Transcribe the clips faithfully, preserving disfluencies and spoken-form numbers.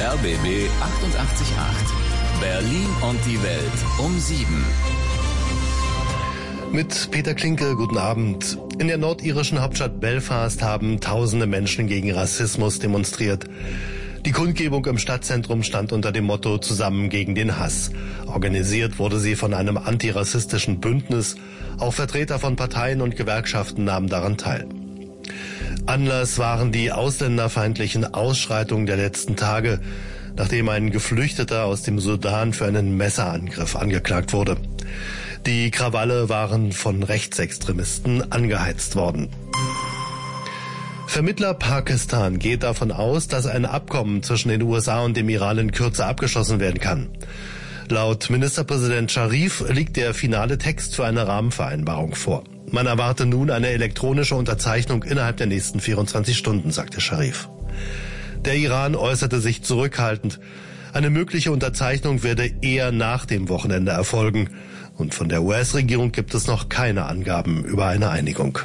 R B B achtundachtzig Komma acht. Berlin und die Welt um sieben. Mit Peter Klinke, guten Abend. In der nordirischen Hauptstadt Belfast haben tausende Menschen gegen Rassismus demonstriert. Die Kundgebung im Stadtzentrum stand unter dem Motto Zusammen gegen den Hass. Organisiert wurde sie von einem antirassistischen Bündnis. Auch Vertreter von Parteien und Gewerkschaften nahmen daran teil. Anlass waren die ausländerfeindlichen Ausschreitungen der letzten Tage, nachdem ein Geflüchteter aus dem Sudan für einen Messerangriff angeklagt wurde. Die Krawalle waren von Rechtsextremisten angeheizt worden. Vermittler Pakistan geht davon aus, dass ein Abkommen zwischen den U S A und dem Iran in Kürze abgeschlossen werden kann. Laut Ministerpräsident Scharif liegt der finale Text für eine Rahmenvereinbarung vor. Man erwarte nun eine elektronische Unterzeichnung innerhalb der nächsten vierundzwanzig Stunden, sagte Scharif. Der Iran äußerte sich zurückhaltend. Eine mögliche Unterzeichnung werde eher nach dem Wochenende erfolgen. Und von der U S-Regierung gibt es noch keine Angaben über eine Einigung.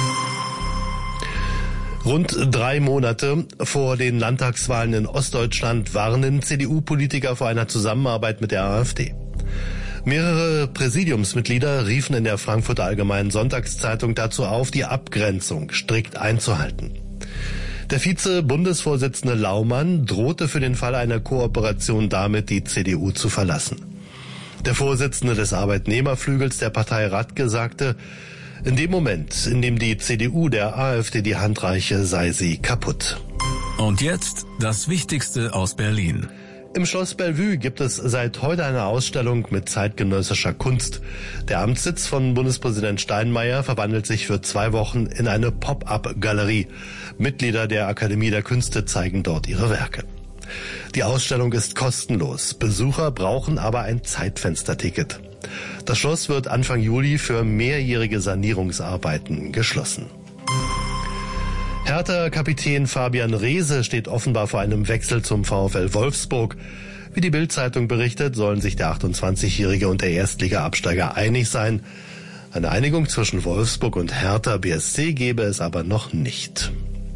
Rund drei Monate vor den Landtagswahlen in Ostdeutschland warnen C D U-Politiker vor einer Zusammenarbeit mit der AfD. Mehrere Präsidiumsmitglieder riefen in der Frankfurter Allgemeinen Sonntagszeitung dazu auf, die Abgrenzung strikt einzuhalten. Der Vize-Bundesvorsitzende Laumann drohte für den Fall einer Kooperation damit, die C D U zu verlassen. Der Vorsitzende des Arbeitnehmerflügels der Partei Radke sagte, in dem Moment, in dem die C D U der AfD die Hand reiche, sei sie kaputt. Und jetzt das Wichtigste aus Berlin. Im Schloss Bellevue gibt es seit heute eine Ausstellung mit zeitgenössischer Kunst. Der Amtssitz von Bundespräsident Steinmeier verwandelt sich für zwei Wochen in eine Pop-up-Galerie. Mitglieder der Akademie der Künste zeigen dort ihre Werke. Die Ausstellung ist kostenlos. Besucher brauchen aber ein Zeitfensterticket. Das Schloss wird Anfang Juli für mehrjährige Sanierungsarbeiten geschlossen. Hertha-Kapitän Fabian Reese steht offenbar vor einem Wechsel zum VfL Wolfsburg. Wie die Bild-Zeitung berichtet, sollen sich der achtundzwanzigjährige und der Erstliga-Absteiger einig sein. Eine Einigung zwischen Wolfsburg und Hertha B S C gebe es aber noch nicht.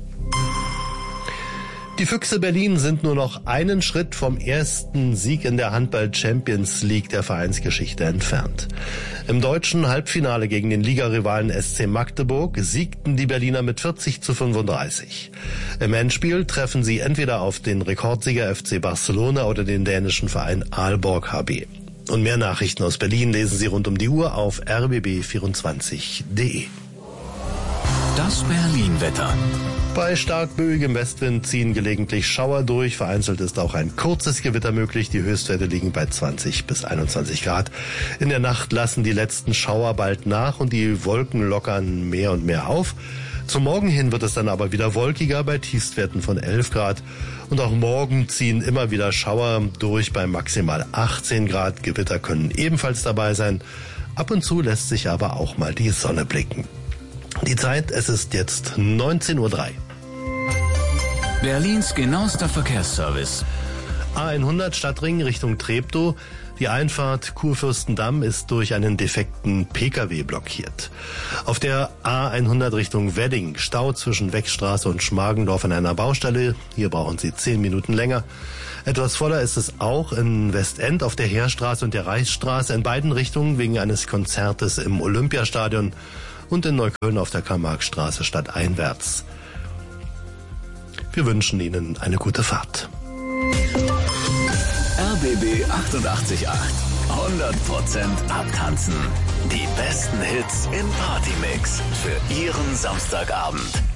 Die Füchse Berlin sind nur noch einen Schritt vom ersten Sieg in der Handball-Champions League der Vereinsgeschichte entfernt. Im deutschen Halbfinale gegen den Ligarivalen S C Magdeburg siegten die Berliner mit vierzig zu fünfunddreißig. Im Endspiel treffen sie entweder auf den Rekordsieger F C Barcelona oder den dänischen Verein Aalborg H B. Und mehr Nachrichten aus Berlin lesen Sie rund um die Uhr auf r b b vierundzwanzig punkt d e. Das Berlin-Wetter. Bei stark böigem Westwind ziehen gelegentlich Schauer durch. Vereinzelt ist auch ein kurzes Gewitter möglich. Die Höchstwerte liegen bei zwanzig bis einundzwanzig Grad. In der Nacht lassen die letzten Schauer bald nach und die Wolken lockern mehr und mehr auf. Zum Morgen hin wird es dann aber wieder wolkiger bei Tiefstwerten von elf Grad. Und auch morgen ziehen immer wieder Schauer durch bei maximal achtzehn Grad. Gewitter können ebenfalls dabei sein. Ab und zu lässt sich aber auch mal die Sonne blicken. Die Zeit, es ist jetzt neunzehn Uhr drei. Berlins genauester Verkehrsservice. A hundert Stadtring Richtung Treptow. Die Einfahrt Kurfürstendamm ist durch einen defekten Pkw blockiert. Auf der A hundert Richtung Wedding Stau zwischen Weckstraße und Schmargendorf an einer Baustelle. Hier brauchen Sie zehn Minuten länger. Etwas voller ist es auch in Westend auf der Heerstraße und der Reichsstraße in beiden Richtungen wegen eines Konzertes im Olympiastadion und in Neukölln auf der Karl-Marx-Straße stadteinwärts. Wir wünschen Ihnen eine gute Fahrt. R B B achtundachtzig Komma acht. hundert Prozent abtanzen. Die besten Hits im Partymix für Ihren Samstagabend.